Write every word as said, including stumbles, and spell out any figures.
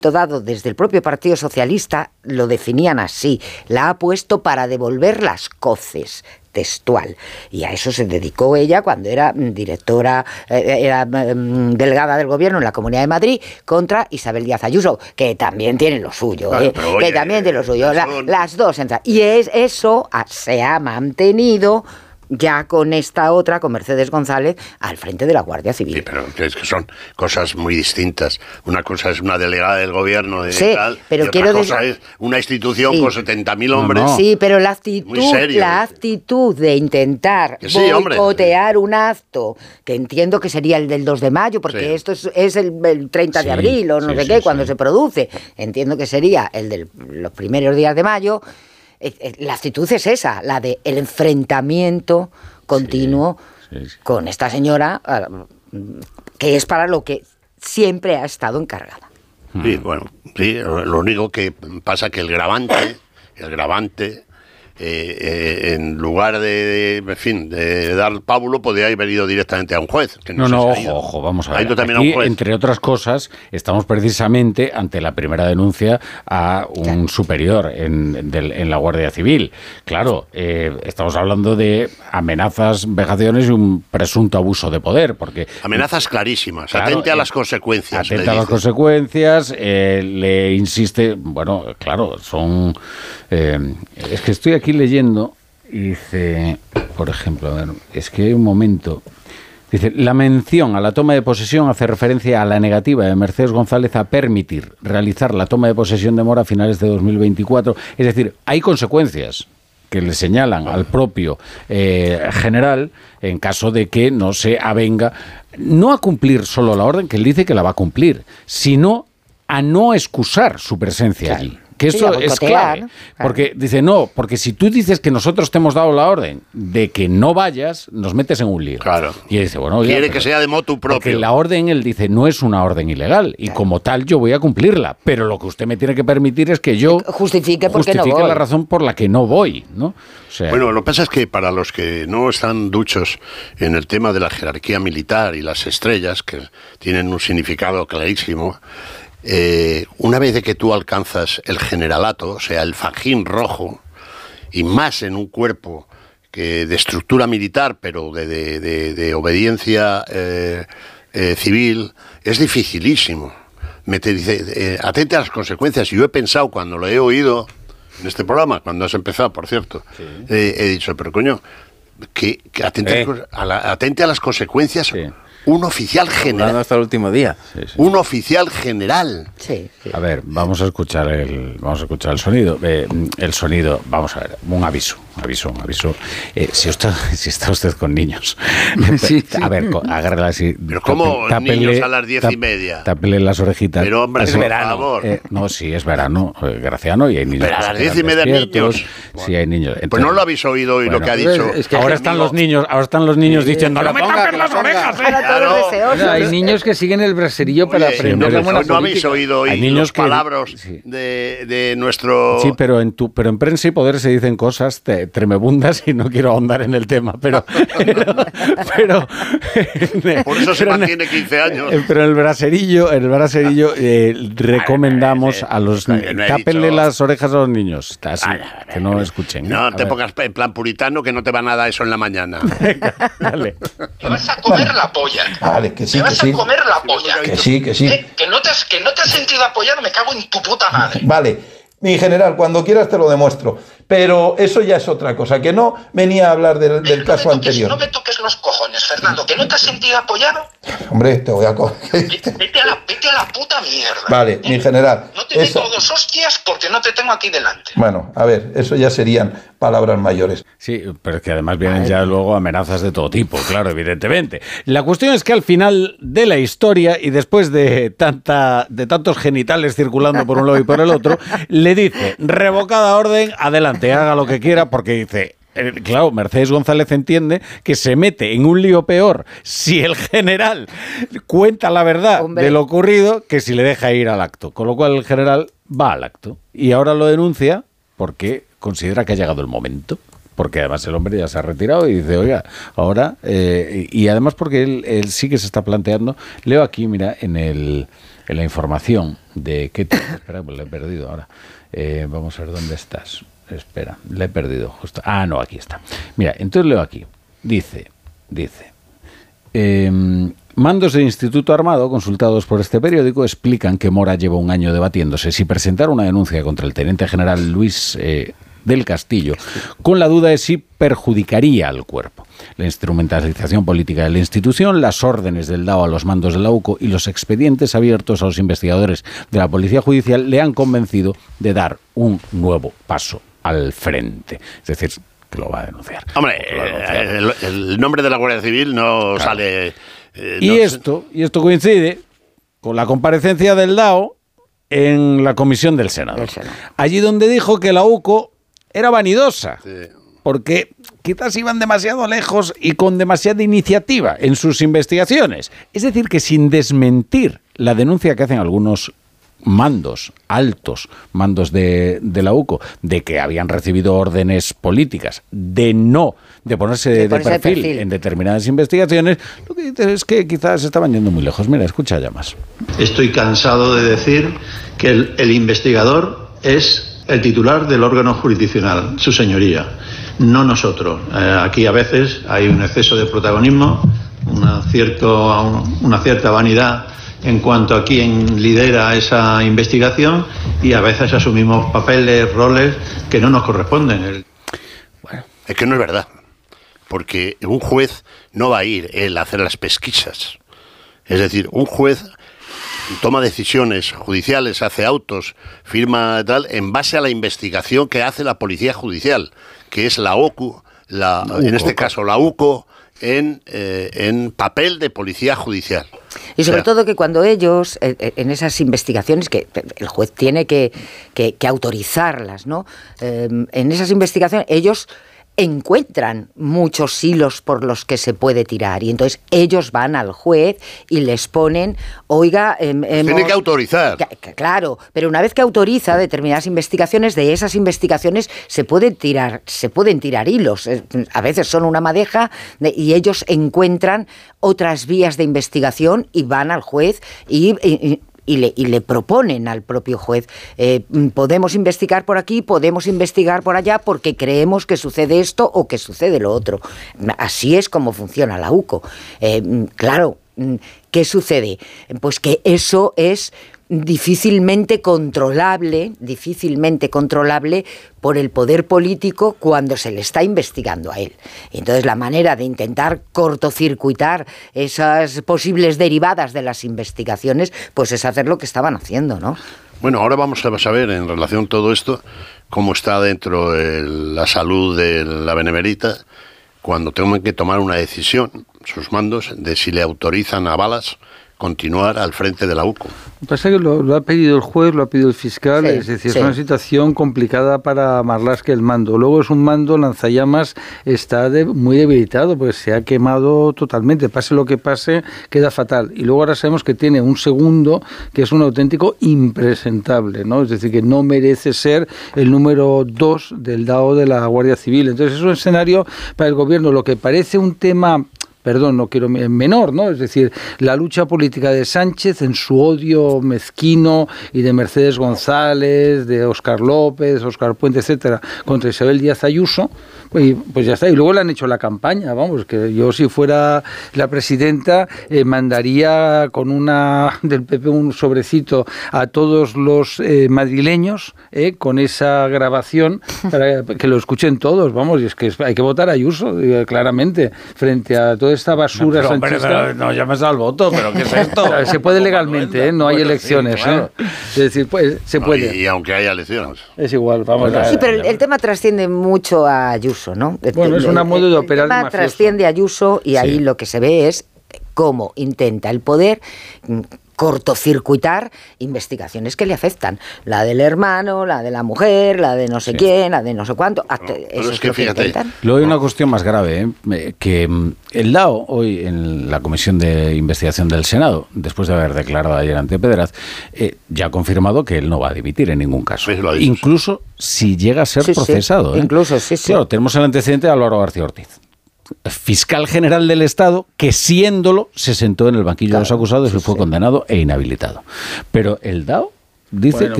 dado desde el propio Partido Socialista lo definían así, la ha puesto para devolver las coces, textual, y a eso se dedicó ella cuando era directora, eh, era um, delegada del gobierno en la Comunidad de Madrid contra Isabel Díaz Ayuso, que también tiene lo suyo, claro, eh, oye, que también tiene lo suyo, la, son... las dos entran, y es, eso se ha mantenido ya con esta otra, con Mercedes González, al frente de la Guardia Civil. Sí, pero es que son cosas muy distintas. Una cosa es una delegada del gobierno de sí, tal, pero y quiero otra cosa decir... es una institución sí. con setenta mil hombres. No, no. Sí, pero la actitud, la actitud de intentar sí, boicotear un acto, que entiendo que sería el del dos de mayo, porque sí. esto es, es el, el treinta sí, de abril o no sí, sé sí, qué, sí, cuando sí. se produce, entiendo que sería el de los primeros días de mayo. La actitud es esa, la de el enfrentamiento continuo sí, sí, sí. con esta señora, que es para lo que siempre ha estado encargada. Sí, bueno, sí, lo único que pasa que el gravante, el gravante, eh, eh, en lugar de, de, en fin, de dar pábulo, podría haber ido directamente a un juez. Que no, no, sé no, ojo, ojo, vamos a ver. Aquí, a un juez. Entre otras cosas, estamos precisamente ante la primera denuncia a un claro. superior en, del, en la Guardia Civil. Claro, eh, estamos hablando de amenazas, vejaciones y un presunto abuso de poder, porque... Amenazas clarísimas, claro, atente a las consecuencias. Atente a las consecuencias, eh, le insiste, bueno, claro, son... Eh, es que estoy aquí leyendo y dice, por ejemplo, a ver, es que hay un momento, dice, la mención a la toma de posesión hace referencia a la negativa de Mercedes González a permitir realizar la toma de posesión de Mora a finales de dos mil veinticuatro, es decir, hay consecuencias que le señalan al propio eh, general en caso de que no se avenga, no a cumplir solo la orden, que él dice que la va a cumplir, sino a no excusar su presencia allí. Que eso sí, es clave, ¿no? Porque dice, no, porque si tú dices que nosotros te hemos dado la orden de que no vayas, nos metes en un lío. Claro. Y dice, bueno, oiga, quiere pero, que sea de motu propio. Porque la orden, él dice, no es una orden ilegal, y claro. como tal yo voy a cumplirla, pero lo que usted me tiene que permitir es que yo justifique, porque justifique no voy. la razón por la que no voy, ¿no? O sea, bueno, lo que pasa es que para los que no están duchos en el tema de la jerarquía militar y las estrellas, que tienen un significado clarísimo, Eh, una vez de que tú alcanzas el generalato, o sea, el fajín rojo, y más en un cuerpo que de estructura militar, pero de, de, de, de obediencia eh, eh, civil, es dificilísimo. Me te dice, eh, atente a las consecuencias. Y yo he pensado, cuando lo he oído en este programa, cuando has empezado, por cierto, sí. eh, he dicho, pero coño, que, que atente, eh. a la, atente a las consecuencias. Sí. Un oficial general. Hasta el último día. Sí, sí. Un oficial general. Sí, sí. A ver, vamos a escuchar el, vamos a escuchar el sonido. Eh, el sonido, vamos a ver, un aviso, aviso, un aviso. Eh, si usted, si está usted con niños, sí, sí. a ver, agárrela así. Pero cómo tápele, niños a las diez y media. Tápele las orejitas. Pero hombre, es verano. Favor. Eh, no, sí, es verano, eh, Graciano, y hay niños. Pero a las diez y media niños. Sí, hay niños. Entonces, pues no lo habéis oído hoy bueno, lo que ha dicho. Es que ahora están los niños, ahora están los niños sí, diciendo, no me tapen las orejas, eh. Claro. Hay niños que siguen el braserillo para Oye, aprender la buena política. No habéis oído hoy hay niños los que, palabras sí. de, de nuestro... Sí, pero en, tu, pero en Prensa y Poder se dicen cosas te, tremebundas y no quiero ahondar en el tema, pero... pero, pero Por eso se pero, mantiene quince años. Pero el braserillo, el braserillo eh, recomendamos a los... No tápenle dicho... las orejas a los niños, así, que no escuchen. No, a te ver. pongas en plan puritano que no te va nada eso en la mañana. Dale. Te vas a comer vale. la polla. Vale, que sí, te vas que sí. a comer la polla. Que sí, que sí. ¿Eh? Que, no te has, que no te has sentido apoyado, me cago en tu puta madre. Vale, mi general, cuando quieras te lo demuestro. Pero eso ya es otra cosa, que no venía a hablar del, del caso no toques, anterior. No me toques los cojones, Fernando, que no te has sentido apoyado. Hombre, te voy a coger. Vete, vete, a la, vete a la puta mierda. Vale, ¿eh? Mi general. No te eso... meto dos hostias porque no te tengo aquí delante. Bueno, a ver, eso ya serían palabras mayores. Sí, pero es que además vienen ya luego amenazas de todo tipo, claro, evidentemente. La cuestión es que al final de la historia, y después de tanta de tantos genitales circulando por un lado y por el otro, le dice, revocada orden, adelante, haga lo que quiera, porque dice... Eh, claro, Mercedes González entiende que se mete en un lío peor si el general cuenta la verdad Hombre. de lo ocurrido que si le deja ir al acto. Con lo cual el general va al acto y ahora lo denuncia porque considera que ha llegado el momento. Porque además el hombre ya se ha retirado y dice, oiga, ahora... Eh, y además porque él, él sí que se está planteando... Leo aquí, mira, en el... en la información de qué... Espera, pues le he perdido ahora. Eh, vamos a ver dónde estás. Espera, le he perdido justo. Ah, no, aquí está. Mira, entonces leo aquí. Dice, dice... Eh, mandos del Instituto Armado, consultados por este periódico, explican que Mora lleva un año debatiéndose si presentar una denuncia contra el teniente general Luis eh, del Castillo, con la duda de si perjudicaría al cuerpo. La instrumentalización política de la institución, las órdenes del D A O a los mandos de la U C O y los expedientes abiertos a los investigadores de la Policía Judicial le han convencido de dar un nuevo paso al frente. Es decir, que lo va a denunciar. Hombre, a denunciar. El, el nombre de la Guardia Civil no claro. sale... Eh, y, no esto, y esto coincide con la comparecencia del D A O en la comisión del Senado. Senado. Allí donde dijo que la U C O era vanidosa, sí. porque quizás iban demasiado lejos y con demasiada iniciativa en sus investigaciones. Es decir, que sin desmentir la denuncia que hacen algunos mandos, altos mandos de, de la U C O, de que habían recibido órdenes políticas de no, de ponerse de, de, ponerse de perfil, perfil en determinadas investigaciones, lo que dice es que quizás estaban yendo muy lejos. Mira, escucha ya más. Estoy cansado de decir que el, el investigador es el titular del órgano jurisdiccional, su señoría, no nosotros. Eh, aquí a veces hay un exceso de protagonismo, una, cierto, una cierta vanidad en cuanto a quién lidera esa investigación y a veces asumimos papeles, roles que no nos corresponden. Bueno, es que no es verdad, porque un juez no va a ir él a hacer las pesquisas. Es decir, un juez toma decisiones judiciales, hace autos, firma tal, en base a la investigación que hace la Policía Judicial, que es la O C U, la, la en este caso la U C O, en, eh, en papel de Policía Judicial. Y sobre o sea, todo que cuando ellos, eh, en esas investigaciones, que el juez tiene que, que, que autorizarlas, ¿no? Eh, en esas investigaciones ellos encuentran muchos hilos por los que se puede tirar y entonces ellos van al juez y les ponen, oiga, eh, hemos... tiene que autorizar. Que, que, claro, pero una vez que autoriza determinadas investigaciones, de esas investigaciones se pueden tirar, se pueden tirar hilos. A veces son una madeja de, y ellos encuentran otras vías de investigación y van al juez y, y Y le, y le proponen al propio juez, eh, podemos investigar por aquí, podemos investigar por allá, porque creemos que sucede esto o que sucede lo otro. Así es como funciona la U C O. Eh, claro, ¿qué sucede? Pues que eso es difícilmente controlable, difícilmente controlable por el poder político cuando se le está investigando a él. Entonces la manera de intentar cortocircuitar esas posibles derivadas de las investigaciones, pues es hacer lo que estaban haciendo, ¿no? Bueno, ahora vamos a saber en relación a todo esto cómo está dentro el, la salud de la Benemérita cuando tengan que tomar una decisión, sus mandos, de si le autorizan a balas continuar al frente de la U C O. Lo que pasa es que lo, lo ha pedido el juez, lo ha pedido el fiscal, sí, es decir, sí. Es una situación complicada para Marlaska el mando. Luego es un mando lanzallamas, está de, muy debilitado, porque se ha quemado totalmente, pase lo que pase, queda fatal. Y luego ahora sabemos que tiene un segundo que es un auténtico impresentable, ¿no? Es decir, que no merece ser el número dos del D A O de la Guardia Civil. Entonces es un escenario para el gobierno, lo que parece un tema... Perdón, no quiero menor, ¿no? Es decir, la lucha política de Sánchez en su odio mezquino y de Mercedes González, de Óscar López, Óscar Puente, etcétera, contra Isabel Díaz Ayuso, pues, pues ya está. Y luego le han hecho la campaña, vamos, que yo si fuera la presidenta eh, mandaría con una del P P un sobrecito a todos los eh, madrileños eh, con esa grabación para que lo escuchen todos, vamos, y es que hay que votar a Ayuso, eh, claramente, frente a todo esta basura no, pero, hombre, pero no llames al voto, pero ¿qué es esto? Se puede legalmente, ¿eh? No hay bueno, elecciones, sí, claro. ¿eh? Es decir, pues, se no, puede. Y, y aunque haya elecciones. Es igual, vamos a... Sí, pero el, el tema trasciende mucho a Ayuso, ¿no? Bueno, es una modo de operar el tema mafioso. Trasciende a Ayuso y sí. Ahí lo que se ve es cómo intenta el poder cortocircuitar investigaciones que le afectan. La del hermano, la de la mujer, la de no sé sí. quién, la de no sé cuánto. Hasta no, eso es, es que, lo que fíjate, intentan. Luego hay una cuestión más grave, ¿eh? Que el D A O, hoy en la Comisión de Investigación del Senado, después de haber declarado ayer ante Pedraz, eh, ya ha confirmado que él no va a dimitir en ningún caso. Pues incluso si llega a ser sí, procesado. Sí. ¿eh? Incluso, sí, sí. Claro, tenemos el antecedente de Álvaro García Ortiz, fiscal general del Estado, que siéndolo se sentó en el banquillo claro, de los acusados sí, y fue sí. condenado e inhabilitado. Pero el D A O dice bueno,